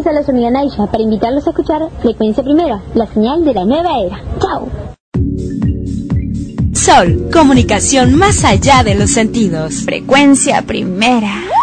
les habla su amiga Naisha para invitarlos a escuchar Frecuencia Primera, la señal de la nueva era. ¡Chao! Sol, comunicación más allá de los sentidos. Frecuencia Primera.